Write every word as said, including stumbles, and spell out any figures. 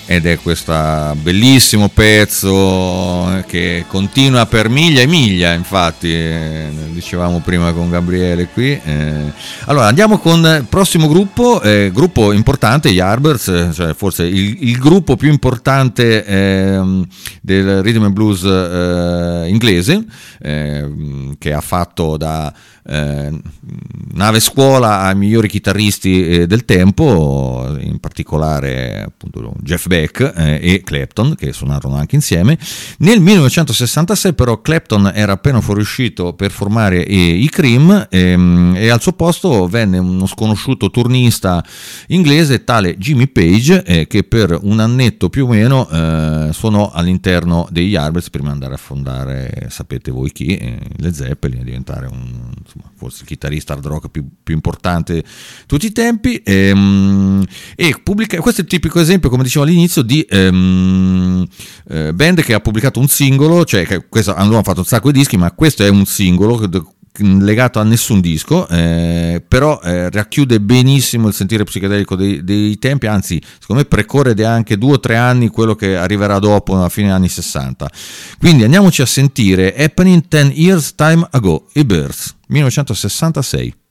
ed è questo bellissimo pezzo che continua per miglia e miglia, infatti eh, dicevamo prima con Gabriele qui. Eh. Allora andiamo con il prossimo gruppo, eh, gruppo importante, gli Yardbirds, cioè forse il, il gruppo più importante eh, del rhythm and blues eh, inglese, eh, che ha fatto da eh, nave scuola ai migliori chitarristi eh, del tempo, in particolare appunto Jeff Beck eh, e Clapton, che suonarono anche insieme. Nel millenovecentosessantasei però Clapton era appena fuoriuscito per formare eh, i Cream ehm, e al suo posto venne uno sconosciuto turnista inglese tale Jimmy Page, eh, che per un annetto più o meno eh, suonò all'interno degli Yardbirds prima di andare a fondare, sapete voi chi, eh, Led Zeppelin, a diventare un, insomma, forse il chitarrista hard rock più, più importante di tutti i tempi. Ehm, e pubblica, questo è il tipico esempio, come dicevo all'inizio, di ehm, eh, band che ha pubblicato un singolo, cioè che questo, hanno fatto un sacco di dischi, ma questo è un singolo legato a nessun disco, eh, però eh, racchiude benissimo il sentire psichedelico dei, dei tempi, anzi secondo me precorre anche due o tre anni quello che arriverà dopo, alla fine degli anni sessanta. Quindi andiamoci a sentire Happening ten years time ago, i Birds, millenovecentosessantasei.